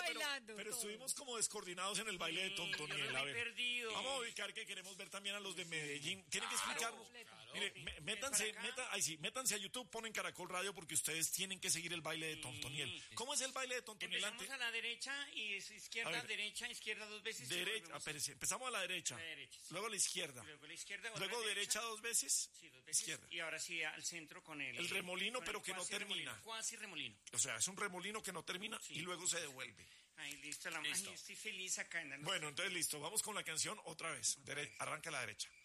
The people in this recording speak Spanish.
bailando. Pero todos. estuvimos como descoordinados en el baile de Tontoniel. Yo A me he ver, perdido. vamos a ubicar que queremos ver también a los de Medellín. Tienen que explicarnos. Claro. Mire, métanse, Para acá. métanse a YouTube, ponen Caracol Radio porque ustedes tienen que seguir el baile de Tontoniel. ¿Cómo es el baile de Tontoniel? Empezamos a la derecha y es A izquierda, ver. derecha, izquierda 2 veces. y Derecha, volvemos espérense, empezamos a la derecha, a la derecha, sí. luego a la izquierda, Luego la izquierda, otra luego derecha 2 veces, Sí, 2 veces. izquierda. Y ahora sí al centro con El remolino, con pero que no cuasi termina. remolino, Cuasi remolino. O sea, es un remolino que no termina Sí. y luego se devuelve. Ahí listo, Listo. Ay, estoy feliz acá en la Bueno, entonces listo, vamos con la canción otra vez. Arranca a la derecha.